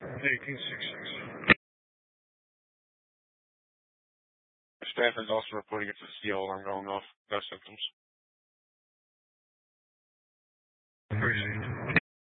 1866. Staff is also reporting it's a CO alarm going off. No symptoms.